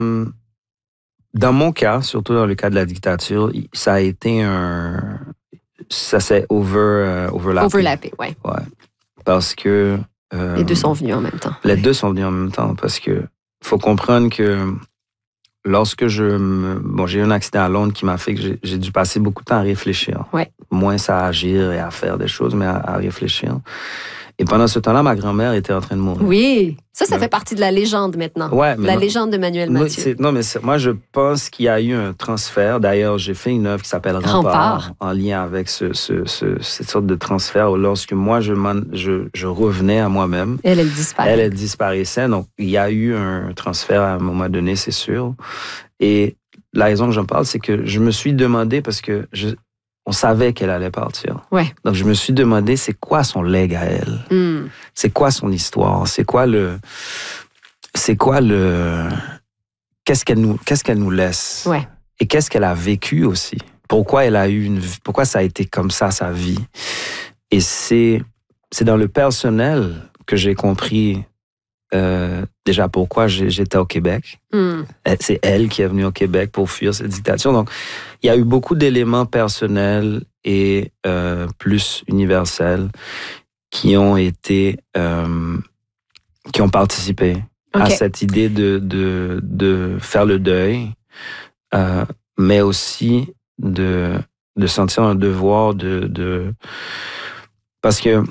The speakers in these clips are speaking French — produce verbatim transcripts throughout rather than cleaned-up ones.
Dans mon cas, surtout dans le cas de la dictature, ça a été un... Ça s'est over, euh, overlappé. Overlappé, oui. Ouais. Parce que... Euh, les deux sont venus en même temps. Les deux sont venus en même temps parce que faut comprendre que lorsque je... Me, bon, j'ai eu un accident à Londres qui m'a fait que j'ai, j'ai dû passer beaucoup de temps à réfléchir. Ouais. Moins à agir et à faire des choses, mais à, à réfléchir. Et pendant ce temps-là, ma grand-mère était en train de mourir. Oui, ça, ça mais, fait partie de la légende maintenant. Ouais, mais la non, légende de Manuel moi, Mathieu. C'est, non, mais c'est, moi, je pense qu'il y a eu un transfert. D'ailleurs, j'ai fait une œuvre qui s'appelle Rempart, Rempart. en lien avec ce, ce, ce, cette sorte de transfert. Lorsque moi, je, je, je revenais à moi-même. Elle, elle disparaît. Elle, elle disparaissait. Donc, il y a eu un transfert à un moment donné, c'est sûr. Et la raison que j'en parle, c'est que je me suis demandé, parce que je... on savait qu'elle allait partir. Ouais. Donc, je me suis demandé, c'est quoi son legs à elle? Mm. C'est quoi son histoire? C'est quoi le... C'est quoi le... Qu'est-ce qu'elle nous, qu'est-ce qu'elle nous laisse? Ouais. Et qu'est-ce qu'elle a vécu aussi? Pourquoi elle a eu une... Pourquoi ça a été comme ça, sa vie? Et c'est, c'est dans le personnel que j'ai compris euh, déjà pourquoi j'étais au Québec. Mm. C'est elle qui est venue au Québec pour fuir cette dictature. Donc, il y a eu beaucoup d'éléments personnels et euh, plus universels qui ont été, euh, qui ont participé okay. à cette idée de, de, de faire le deuil, euh, mais aussi de, de sentir un devoir de, de... Parce que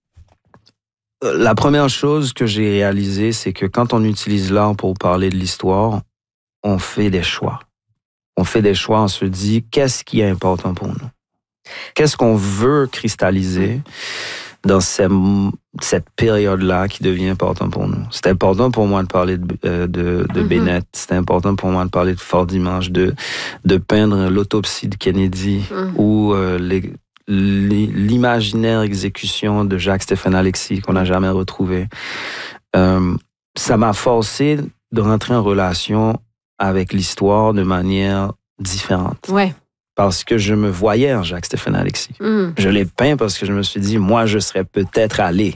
la première chose que j'ai réalisée, c'est que quand on utilise l'art pour parler de l'histoire, on fait des choix. On fait des choix, on se dit, qu'est-ce qui est important pour nous? Qu'est-ce qu'on veut cristalliser dans ces, cette période-là qui devient important pour nous? C'est important pour moi de parler de, de, de mm-hmm. Bennett, c'est important pour moi de parler de Fort Dimanche, de, de peindre l'autopsie de Kennedy mm. ou euh, les, les, l'imaginaire exécution de Jacques-Stéphane Alexis qu'on n'a jamais retrouvé. Euh, ça m'a forcé de rentrer en relation avec l'histoire de manière différente. Ouais. Parce que je me voyais en Jacques-Stéphane Alexis. Mm. Je l'ai peint parce que je me suis dit, moi, je serais peut-être allé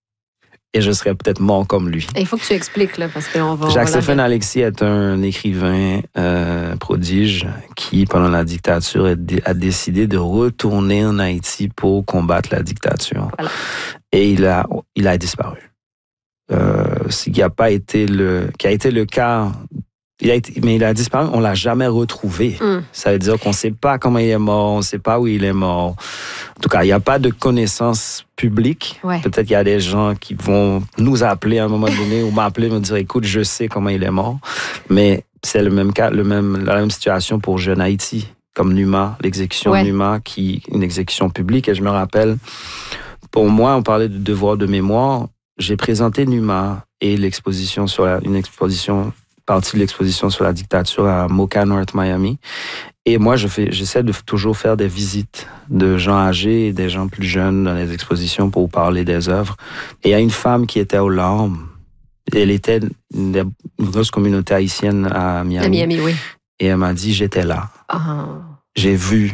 et je serais peut-être mort comme lui. Il faut que tu expliques, là, parce qu'on va... Jacques-Stéphane Alexis est un écrivain euh, prodige qui, pendant la dictature, a décidé de retourner en Haïti pour combattre la dictature. Voilà. Et il a, il a disparu. Euh, ce qui a pas été le, qui a été le cas... Il a été, mais il a disparu, on l'a jamais retrouvé. Mm. Ça veut dire qu'on sait pas comment il est mort, on sait pas où il est mort. En tout cas, il n'y a pas de connaissance publique. Ouais. Peut-être qu'il y a des gens qui vont nous appeler à un moment donné ou m'appeler et me dire, écoute, je sais comment il est mort. Mais c'est le même cas, le même, la même situation pour Jeune Haïti, comme Numa, l'exécution ouais. de Numa, qui une exécution publique. Et je me rappelle, pour moi, on parlait de devoir de mémoire. J'ai présenté Numa et l'exposition sur la, une exposition partie de l'exposition sur la dictature à Mocha North Miami. Et moi, je fais, j'essaie de toujours faire des visites de gens âgés et des gens plus jeunes dans les expositions pour parler des œuvres. Et il y a une femme qui était aux larmes. Elle était une, une grosse communauté haïtienne à Miami. À Miami, oui. Et elle m'a dit, j'étais là. Oh. J'ai vu.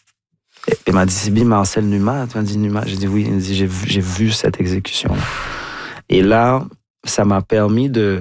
Elle m'a dit, c'est bien Marcel Numa. Tu m'as dit Numa. J'ai dit oui. Elle m'a dit, j'ai vu, j'ai vu cette exécution-là. Et là, ça m'a permis de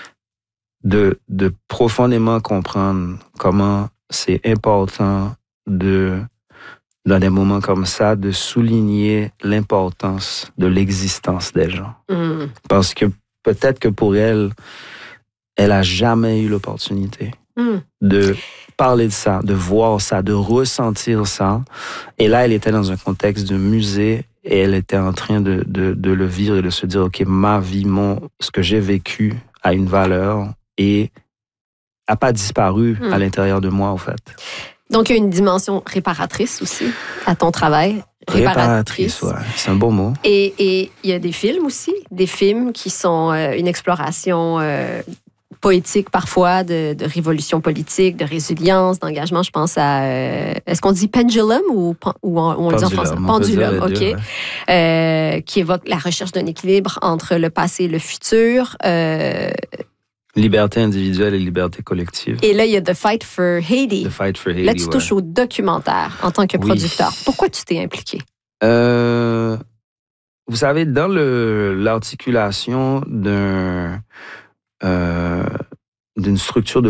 De, de profondément comprendre comment c'est important de, dans des moments comme ça, de souligner l'importance de l'existence des gens. Mm. Parce que peut-être que pour elle, elle a jamais eu l'opportunité mm. de parler de ça, de voir ça, de ressentir ça. Et là, elle était dans un contexte de musée et elle était en train de, de, de le vivre et de se dire, OK, ma vie, mon, ce que j'ai vécu a une valeur et n'a pas disparu mmh. à l'intérieur de moi, en fait. Donc, il y a une dimension réparatrice aussi à ton travail. Réparatrice, ouais. C'est un beau mot. Et, et il y a des films aussi, des films qui sont euh, une exploration euh, poétique parfois de, de révolution politique, de résilience, d'engagement. Je pense à... Euh, est-ce qu'on dit pendulum ou, ou on, on le dit en français? Pendulum, OK. Deux, ouais. euh, qui évoque la recherche d'un équilibre entre le passé et le futur. Euh, Liberté individuelle et liberté collective. Et là, il y a The Fight for Haiti. The Fight for Haiti, là, tu ouais. touches au documentaire en tant que oui. producteur. Pourquoi tu t'es impliqué? Euh, vous savez, dans le, l'articulation d'un, euh, d'une structure de